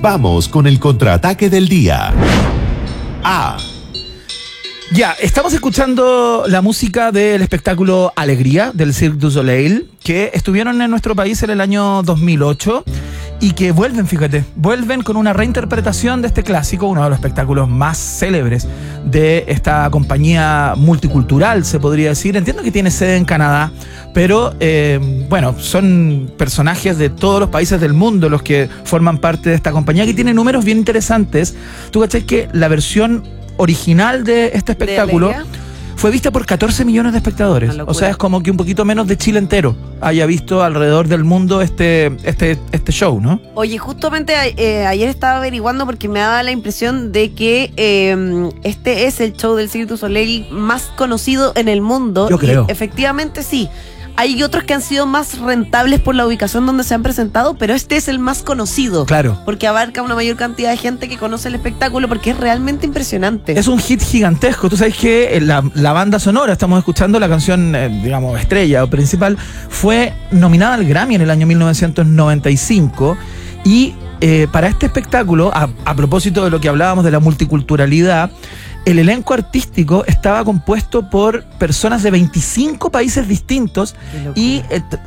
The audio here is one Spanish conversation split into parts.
Vamos con el contraataque del día. Ya, estamos escuchando la música del espectáculo Alegría del Cirque du Soleil, que estuvieron en nuestro país en el año 2008 y que vuelven con una reinterpretación de este clásico, uno de los espectáculos más célebres de esta compañía multicultural, se podría decir. Entiendo que tiene sede en Canadá, pero son personajes de todos los países del mundo los que forman parte de esta compañía, que tiene números bien interesantes. ¿Tú cachai que la versión original de este espectáculo fue vista por 14 millones de espectadores? O sea, es como que un poquito menos de Chile entero haya visto alrededor del mundo este show, ¿no? Oye, justamente ayer estaba averiguando porque me daba la impresión de que este es el show del Cirque du Soleil más conocido en el mundo. Yo creo. Y efectivamente sí. Hay otros que han sido más rentables por la ubicación donde se han presentado, pero este es el más conocido. Claro. Porque abarca una mayor cantidad de gente que conoce el espectáculo, porque es realmente impresionante. Es un hit gigantesco. Tú sabes que la banda sonora, estamos escuchando la canción, estrella o principal, fue nominada al Grammy en el año 1995 y para este espectáculo, a propósito de lo que hablábamos de la multiculturalidad, el elenco artístico estaba compuesto por personas de 25 países distintos y,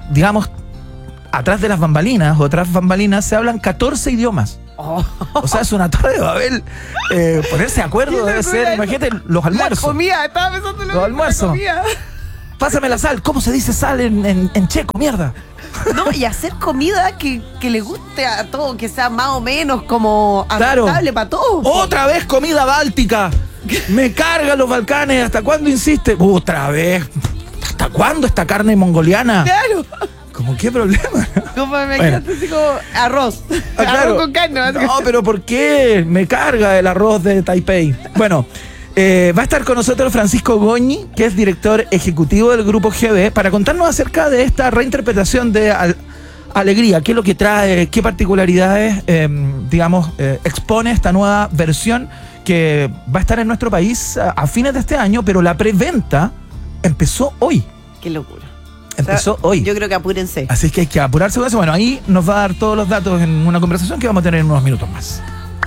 atrás de las bambalinas o tras bambalinas se hablan 14 idiomas. O sea, es una torre de Babel. Ponerse de acuerdo debe ser, imagínate, los almuerzos. La comida, estaba pensando en los almuerzos. Pásame la sal. ¿Cómo se dice sal en checo, mierda? No, y hacer comida que le guste a todo, que sea más o menos como aceptable para todos. Otra vez comida báltica. Me cargan los Balcanes. ¿Hasta cuándo insiste? Otra vez. ¿Hasta cuándo esta carne mongoliana? Claro. ¿Cómo qué problema? Como me encanta así como arroz. Claro. Arroz con carne. No, pero ¿por qué? Me carga el arroz de Taipei. Bueno, va a estar con nosotros Francisco Goñi, que es director ejecutivo del Grupo GB, para contarnos acerca de esta reinterpretación de Alegría. ¿Qué es lo que trae? ¿Qué particularidades, expone esta nueva versión que va a estar en nuestro país a fines de este año, pero la preventa empezó hoy? Qué locura. Empezó hoy. Yo creo que apúrense. Así que hay que apurarse con eso. Bueno, ahí nos va a dar todos los datos en una conversación que vamos a tener en unos minutos más.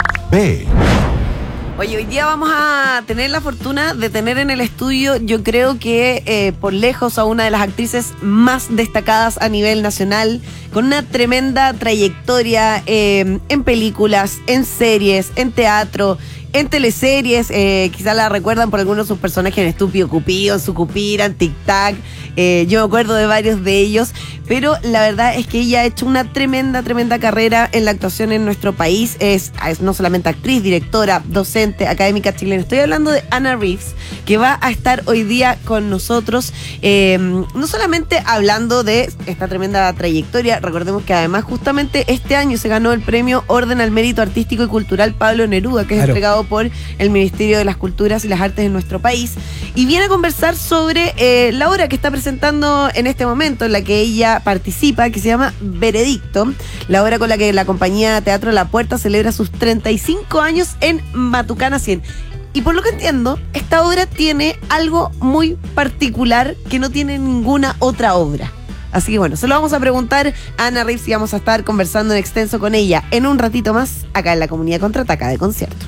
Oye, hoy día vamos a tener la fortuna de tener en el estudio, yo creo que por lejos, a una de las actrices más destacadas a nivel nacional, con una tremenda trayectoria en películas, en series, en teatro, en teleseries. Quizás la recuerdan por algunos de sus personajes en Estúpido Cupido, en Sucupira, en Tic Tac. Yo me acuerdo de varios de ellos, pero la verdad es que ella ha hecho una tremenda carrera en la actuación en nuestro país. Es no solamente actriz, directora, docente, académica chilena. Estoy hablando de Anna Reeves, que va a estar hoy día con nosotros, no solamente hablando de esta tremenda trayectoria. Recordemos que además justamente este año se ganó el premio Orden al Mérito Artístico y Cultural Pablo Neruda, que es entregado por el Ministerio de las Culturas y las Artes de nuestro país, y viene a conversar sobre la obra que está presentando en este momento, en la que ella participa, que se llama Veredicto, la obra con la que la compañía Teatro La Puerta celebra sus 35 años en Matucana 100. Y por lo que entiendo, esta obra tiene algo muy particular que no tiene ninguna otra obra. Así que bueno, se lo vamos a preguntar a Anna Reeves y vamos a estar conversando en extenso con ella en un ratito más, acá en la Comunidad Contraataca de Concierto.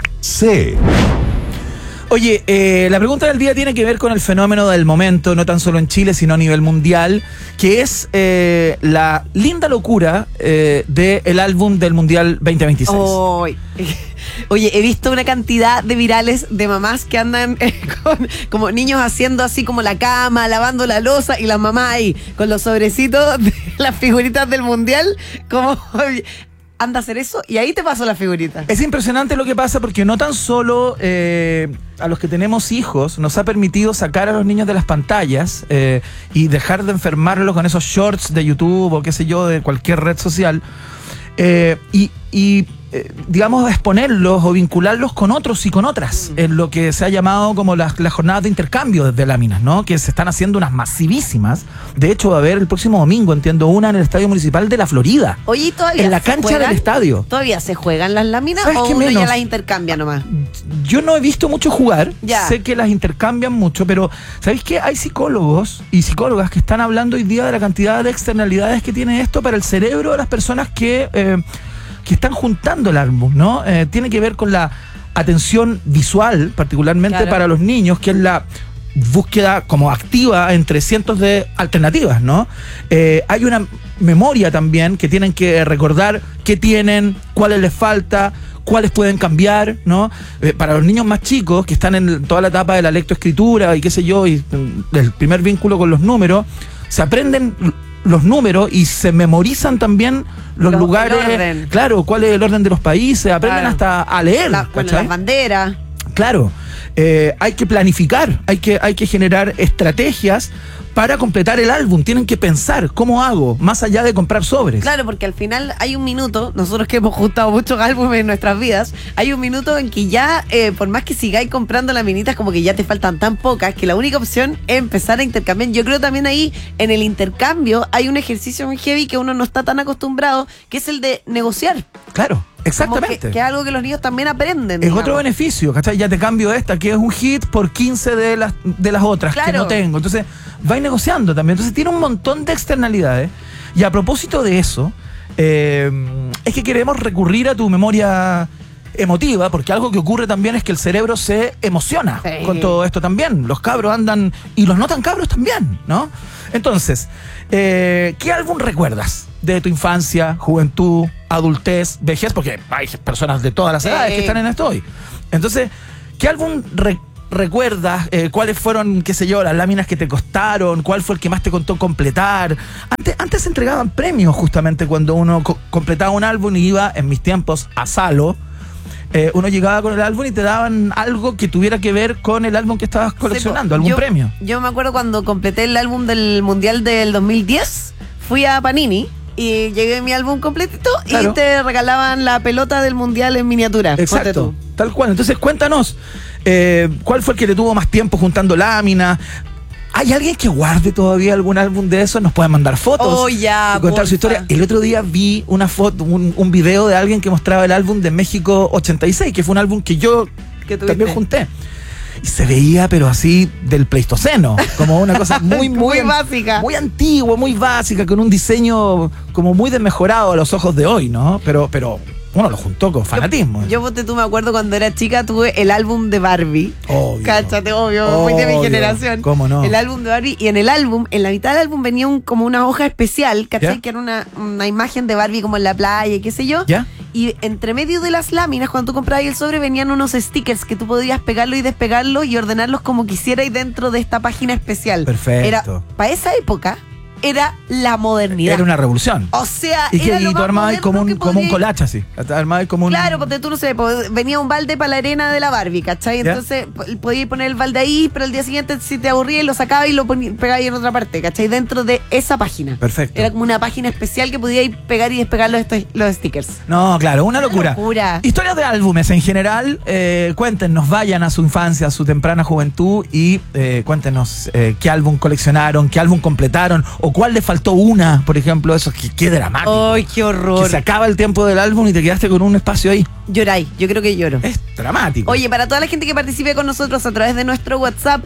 Oye, la pregunta del día tiene que ver con el fenómeno del momento, no tan solo en Chile, sino a nivel mundial, que es la linda locura del álbum del Mundial 2026. Oye, he visto una cantidad de virales de mamás que andan como niños haciendo así como la cama, lavando la loza, y las mamás ahí con los sobrecitos de las figuritas del Mundial, como... anda a hacer eso y ahí te paso la figurita. Es impresionante lo que pasa, porque no tan solo a los que tenemos hijos nos ha permitido sacar a los niños de las pantallas y dejar de enfermarlos con esos shorts de YouTube o qué sé yo, de cualquier red social, digamos, exponerlos o vincularlos con otros y con otras, en lo que se ha llamado como las jornadas de intercambio de láminas, ¿no? Que se están haciendo unas masivísimas. De hecho, va a haber el próximo domingo, entiendo, una en el Estadio Municipal de La Florida. Oye, ¿y todavía en la cancha del estadio? ¿Todavía se juegan las láminas o uno ya las intercambia nomás? Yo no he visto mucho jugar, ya. Sé que las intercambian mucho, pero ¿sabéis qué? Hay psicólogos y psicólogas que están hablando hoy día de la cantidad de externalidades que tiene esto para el cerebro de las personas que que están juntando el álbum, ¿no? Tiene que ver con la atención visual, particularmente Claro. para los niños, que es la búsqueda como activa entre cientos de alternativas, ¿no? Hay una memoria también que tienen que recordar qué tienen, cuáles les falta, cuáles pueden cambiar, ¿no? Para los niños más chicos que están en toda la etapa de la lectoescritura y qué sé yo, y el primer vínculo con los números, se aprenden los números y se memorizan también los lugares, el orden. claro, cuál es el orden de los países, aprenden Claro. hasta a leer, Bueno, ¿cachai? las banderas. Claro, hay que planificar, hay que generar estrategias para completar el álbum. Tienen que pensar cómo hago, más allá de comprar sobres. Claro, porque al final hay un minuto, nosotros que hemos juntado muchos álbumes en nuestras vidas, hay un minuto en que ya, por más que sigáis comprando laminitas, como que ya te faltan tan pocas, que la única opción es empezar a intercambiar. Yo creo también ahí, en el intercambio, hay un ejercicio muy heavy que uno no está tan acostumbrado, que es el de negociar. Claro, Como exactamente. que es algo que los niños también aprenden. Es digamos. otro beneficio, ¿cachai? Ya te cambio esta, que es un hit, por 15 de las otras que Claro. no tengo. Entonces, vais negociando también. Entonces, tiene un montón de externalidades. Y a propósito de eso, es que queremos recurrir a tu memoria emotiva, porque algo que ocurre también es que el cerebro se emociona Sí. con todo esto también. Los cabros andan, y los no tan cabros también, ¿no? Entonces, ¿qué álbum recuerdas de tu infancia, juventud, adultez, vejez? Porque hay personas de todas las edades que están en esto hoy. Entonces, ¿qué álbum recuerdas? ¿Cuáles fueron, qué sé yo, las láminas que te costaron? ¿Cuál fue el que más te costó completar? Antes se entregaban premios justamente cuando uno completaba un álbum y iba, en mis tiempos, a Salo. Uno llegaba con el álbum y te daban algo que tuviera que ver con el álbum que estabas coleccionando, algún premio. Yo me acuerdo cuando completé el álbum del Mundial del 2010, fui a Panini y llegué mi álbum completito Claro. y te regalaban la pelota del Mundial en miniatura. Ponte Exacto, tú. tal cual. Entonces cuéntanos, ¿cuál fue el que te tuvo más tiempo juntando láminas? ¿Hay alguien que guarde todavía algún álbum de esos? Nos pueden mandar fotos Oh, ya, y contar su porfa. historia. El otro día vi una foto, un video de alguien que mostraba el álbum de México 86, que fue un álbum que yo ¿Qué tuviste? también junté. Y se veía, pero así, del Pleistoceno, como una cosa muy básica. muy antigua, muy básica, con un diseño como muy desmejorado a los ojos de hoy, ¿no? Pero uno lo juntó con fanatismo. Yo, ponte tú, me acuerdo cuando era chica, tuve el álbum de Barbie. Obvio. Cáchate, obvio, muy de mi Obvio. generación. ¿Cómo no? El álbum de Barbie. Y en el álbum, en la mitad del álbum venía como una hoja especial, ¿cachai? ¿Ya? Que era una imagen de Barbie como en la playa y qué sé yo. ¿Ya? Y entre medio de las láminas, cuando tú comprabas el sobre, venían unos stickers que tú podías pegarlo y despegarlo y ordenarlos como quisieras dentro de esta página especial. Perfecto. Era, para esa época, era la modernidad. Era una revolución. O sea, Y que era lo tú más armabas moderno como que como un podía- collage así. Armabas como un... Claro, porque tú no sé, venía un balde para la arena de la Barbie, ¿cachai? ¿Ya? Entonces podías poner el balde ahí, pero el día siguiente si te aburría y lo sacabas y lo pegabas en otra parte, ¿cachai? Dentro de esa página. Perfecto. Era como una página especial que podías pegar y despegar los stickers. No, claro, una locura. locura. Historias de álbumes en general, cuéntenos, vayan a su infancia, a su temprana juventud y cuéntenos qué álbum coleccionaron, qué álbum completaron o cuál le faltó una, por ejemplo, eso, qué dramático. ¡Ay, qué horror! Que se acaba el tiempo del álbum y te quedaste con un espacio ahí. Lloráis, yo creo que lloro. Es dramático. Oye, para toda la gente que participe con nosotros a través de nuestro WhatsApp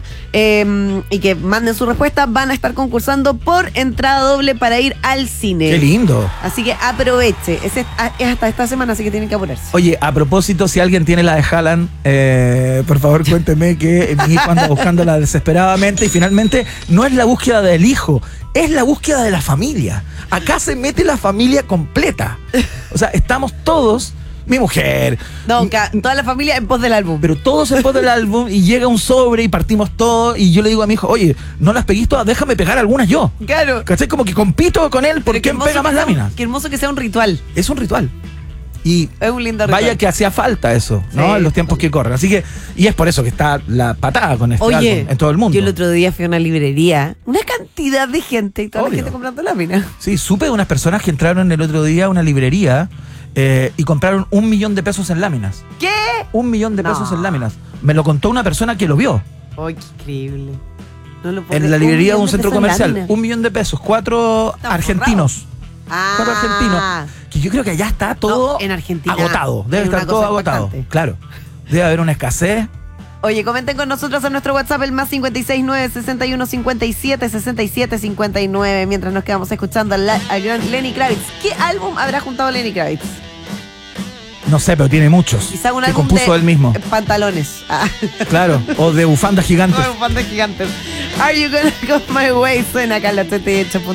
y que manden su respuesta, van a estar concursando por entrada doble para ir al cine. Qué lindo. Así que aproveche. Es hasta esta semana, así que tienen que apurarse. Oye, a propósito, si alguien tiene la de Haaland, por favor cuénteme que mi hijo anda buscándola desesperadamente y finalmente no es la búsqueda del hijo, es la búsqueda de la familia. Acá se mete la familia completa. O sea, estamos todos, mi mujer, No, toda la familia en pos del álbum. pero todos en pos del álbum y llega un sobre y partimos todos y yo le digo a mi hijo, oye, no las peguís todas, déjame pegar algunas yo. Claro. ¿Cachai? Como que compito con él por Pero qué quién hermoso pega que más sea láminas. Qué hermoso que sea un ritual. Es un ritual. Y Es un lindo ritual. vaya que hacía falta eso, ¿no? Sí. En los tiempos que corren. Así que, y es por eso que está la patada con este Oye, álbum en todo el mundo. yo el otro día fui a una librería, una cantidad de gente y toda Obvio. la gente comprando láminas. Sí, supe de unas personas que entraron el otro día a una librería y compraron 1 millón de pesos en láminas. ¿Qué? 1 millón de pesos No. en láminas. Me lo contó una persona que lo vio Ay, qué increíble. No lo puedo en la creer. librería de un 1 millón centro pesos en comercial. láminas. 1 millón de pesos. 4 Están argentinos. Ah, 4 argentinos. Que yo creo que allá está todo No, en Argentina agotado. Debe es una estar todo cosa agotado. impactante. Claro. Debe haber una escasez. Oye, comenten con nosotros en nuestro WhatsApp el más 569-6157-6759 mientras nos quedamos escuchando al gran Lenny Kravitz. ¿Qué álbum habrá juntado Lenny Kravitz? No sé, pero tiene muchos. Quizá un que álbum compuso de él mismo. pantalones. Claro, o de bufandas gigantes. Bandas gigantes. Are You Gonna Go My Way? Suena acá en la 38.